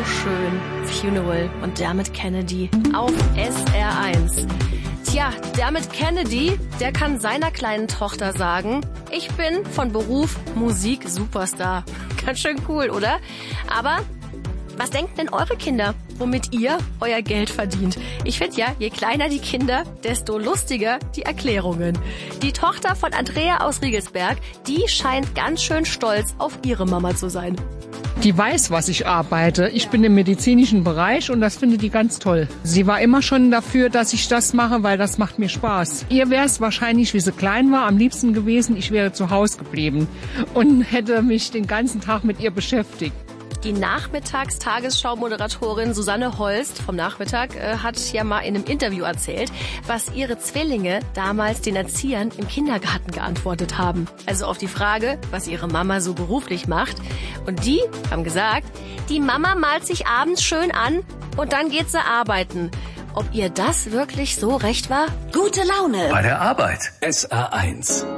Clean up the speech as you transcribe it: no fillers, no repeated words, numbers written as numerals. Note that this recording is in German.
schön. Funeral und Dermot Kennedy auf SR1. Tja, Dermot Kennedy, der kann seiner kleinen Tochter sagen, ich bin von Beruf Musik-Superstar. Ganz schön cool, oder? Aber was denken denn eure Kinder, womit ihr euer Geld verdient? Ich finde ja, je kleiner die Kinder, desto lustiger die Erklärungen. Die Tochter von Andrea aus Riegelsberg, die scheint ganz schön stolz auf ihre Mama zu sein. Die weiß, was ich arbeite. Ich bin im medizinischen Bereich und das findet die ganz toll. Sie war immer schon dafür, dass ich das mache, weil das macht mir Spaß. Ihr wäre es wahrscheinlich, wie sie klein war, am liebsten gewesen, ich wäre zu Hause geblieben und hätte mich den ganzen Tag mit ihr beschäftigt. Die Nachmittags-Tagesschau-Moderatorin Susanne Holst vom Nachmittag hat ja mal in einem Interview erzählt, was ihre Zwillinge damals den Erziehern im Kindergarten geantwortet haben. Also auf die Frage, was ihre Mama so beruflich macht. Und die haben gesagt, die Mama malt sich abends schön an und dann geht sie arbeiten. Ob ihr das wirklich so recht war? Gute Laune bei der Arbeit. SR1.